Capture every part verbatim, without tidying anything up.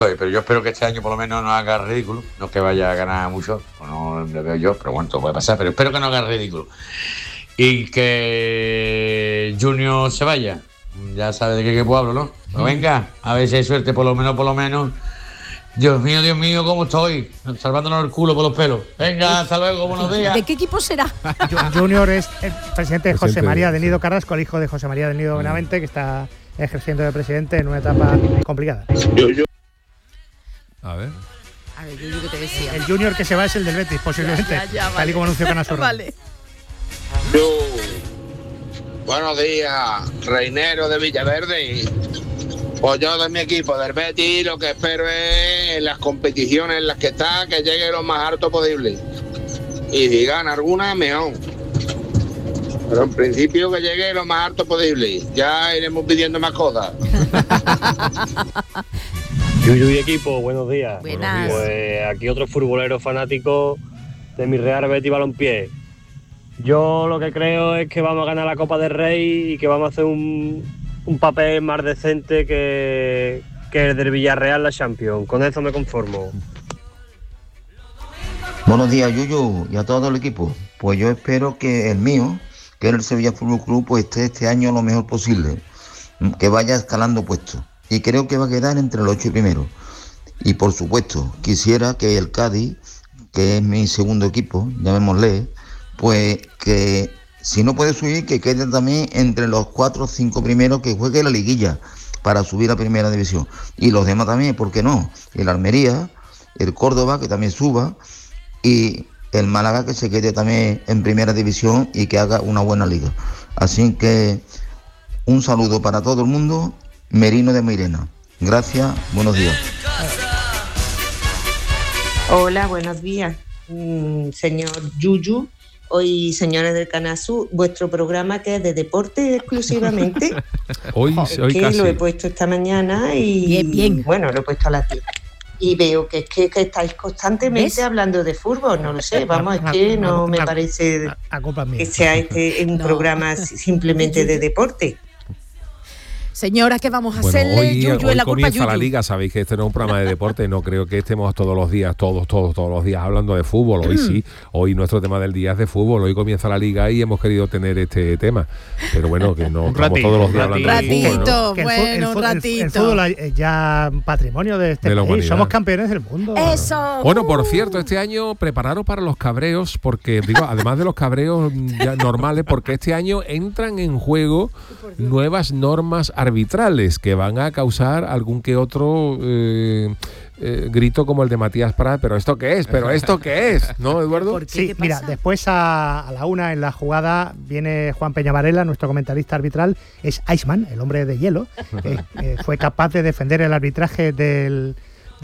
Pero yo espero que este año por lo menos no haga ridículo. No es que vaya a ganar mucho, o no lo veo yo, pero bueno, todo puede pasar. Pero espero que no haga ridículo. Y que Junior se vaya. Ya sabe de qué equipo hablo, ¿no? Pues venga, a ver si hay suerte, por lo menos, por lo menos. Dios mío, Dios mío, ¿cómo estoy? Salvándonos el culo por los pelos. Venga, hasta luego, buenos días. ¿De qué equipo será? Junior es el presidente de José María del Nido Carrasco, el hijo de José María del Nido Benavente, que está ejerciendo de presidente en una etapa complicada. Yo, yo. A ver. A ver, yo, yo que te decía. El Junior que se va es el del Betis, posiblemente. Ya, ya, ya, vale. Tal y como anunció Canal Sur. Vale. Yo. Buenos días, Reinero de Villaverde. Pues yo de mi equipo, del Betis, lo que espero es en las competiciones en las que está, que llegue lo más alto posible. Y si gana alguna, mejor. Pero en principio que llegue lo más alto posible. Ya iremos pidiendo más cosas. Yuyu y equipo, buenos días. Buenas. Pues aquí otro futbolero fanático de mi Real Betis Balompié. Yo lo que creo es que vamos a ganar la Copa del Rey y que vamos a hacer un, un papel más decente que, que el del Villarreal la Champions. Con eso me conformo. Buenos días, Yuyu, y a todo el equipo. Pues yo espero que el mío, que es el Sevilla Fútbol Club, pues esté este año lo mejor posible, que vaya escalando puestos. Y creo que va a quedar entre los ocho primeros. Y por supuesto, quisiera que el Cádiz, que es mi segundo equipo, llamémosle, pues que si no puede subir, que quede también entre los cuatro o cinco primeros, que juegue la liguilla para subir a primera división. Y los demás también, ¿por qué no? El Almería, el Córdoba, que también suba, y el Málaga, que se quede también en primera división y que haga una buena liga. Así que un saludo para todo el mundo. Merino de Mairena. Gracias, buenos días. Hola, buenos días, mm, señor Yuyu. Hoy, señores del Canal Sur, vuestro programa que es de deporte exclusivamente. hoy es hoy que casi. lo he puesto esta mañana y bien, bien. bueno, lo he puesto a las diez. Y veo que es que, que estáis constantemente ¿ves? hablando de fútbol, no lo sé, vamos, es que no me parece que sea este un No. programa simplemente de deporte. Señora, ¿qué vamos a Bueno, hacerle? hoy, Yuyu, hoy en la culpa comienza la Yuyu. liga, sabéis que este no es un programa de deporte, no creo que estemos todos los días, todos, todos, todos los días hablando de fútbol. Hoy sí, hoy nuestro tema del día es de fútbol, hoy comienza la liga y hemos querido tener este tema. Pero bueno, que no estamos ratito, todos los días un hablando de fútbol, ¿no? Que el fu- bueno, el fu- un el- ratito. El fútbol es ya patrimonio de este De la país. humanidad. Somos campeones del mundo. Eso. Bueno, por cierto, este año prepararos para los cabreos, porque digo, además de los cabreos ya normales, porque este año entran en juego nuevas normas arbitrales que van a causar algún que otro eh, eh, grito como el de Matías Prat. ¿Pero esto qué es? ¿Pero esto qué es? ¿No, Eduardo? ¿Por qué? Sí, ¿Qué mira, pasa? después a, a la una en la jugada viene Juan Peña Varela, nuestro comentarista arbitral, es Iceman, el hombre de hielo, eh, eh, fue capaz de defender el arbitraje del,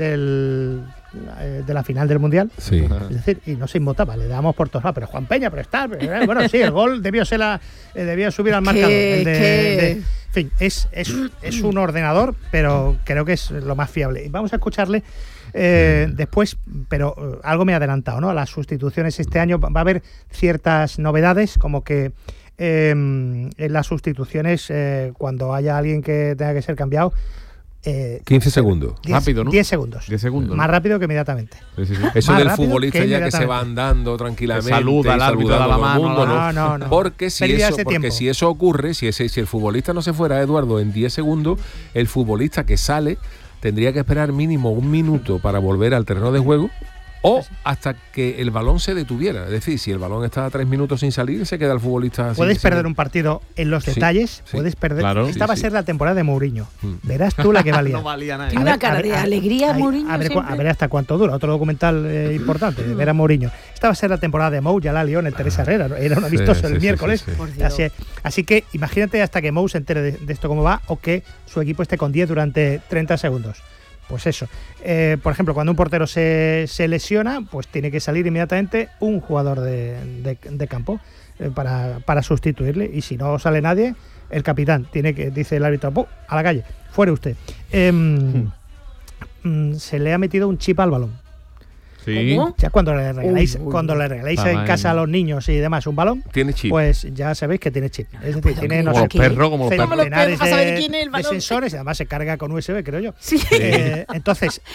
del eh, de la final del Mundial. Sí. Es decir, y no se inmutaba, le damos por todos lados, pero Juan Peña, pero está, pero, eh, bueno, sí, el gol debió ser la, eh, debió subir al marcador. ¿Qué? el de- ¿Qué? de- en fin, es, es, es un ordenador, pero creo que es lo más fiable. Y vamos a escucharle eh, después, pero eh, algo me ha adelantado, ¿no? A las sustituciones este año va a haber ciertas novedades, como que eh, en las sustituciones, eh, cuando haya alguien que tenga que ser cambiado, eh, quince segundos. diez, Rápido, ¿no? diez segundos. diez segundos. Más rápido que inmediatamente. Sí, sí, sí. Eso Más del rápido futbolista que ya que se va inmediatamente. andando tranquilamente, Que saluda al y árbitro, saludando da la a todo el mano, mundo, no, ¿no? no, no. Porque si Pérdidas eso, de porque tiempo. si eso ocurre, si ese, si el futbolista no se fuera, Eduardo, en diez segundos, el futbolista que sale tendría que esperar mínimo un minuto para volver al terreno de juego, o hasta que el balón se detuviera. Es decir, si el balón está a tres minutos sin salir, se queda el futbolista. Puedes sin- perder sin- un partido en los Sí, detalles, sí. puedes perder. Claro. Esta Sí, va a sí. ser la temporada de Mourinho. Mm. Verás tú la que valía. No valía nada. Tiene A una ver, cara a ver, de a- alegría, ahí, Mourinho, A ver, cu- siempre. a ver hasta cuánto dura. Otro documental eh, importante de ver a Mourinho. Esta va a ser la temporada de Mou, ya la lió en el Teresa Herrera. ¿no? Era un amistoso sí, el sí, miércoles. sí, sí. Por Dios. Así, así que imagínate hasta que Mou se entere de, de esto cómo va, o que su equipo esté con diez durante treinta segundos. Pues eso. Eh, por ejemplo, cuando un portero se, se lesiona, pues tiene que salir inmediatamente un jugador de, de- de campo eh, para, para sustituirle. Y si no sale nadie, el capitán tiene que, dice el árbitro, ¡pum!, a la calle, fuera usted. Em, mm, se le ha metido un chip al balón. Sí. ¿Cómo? Ya cuando le regaláis, Uy, uy, cuando uy. le regaláis Está en mal. casa a los niños y demás un balón, Tiene chip. pues ya sabéis que tiene chip. Es decir, puedo tiene creer. no Como sé los ¿qué? perros, como los Como perros. los centenares perros, para saber de, quién es el de balón. sensores, y además se carga con U S B, creo yo. Sí. Eh, entonces,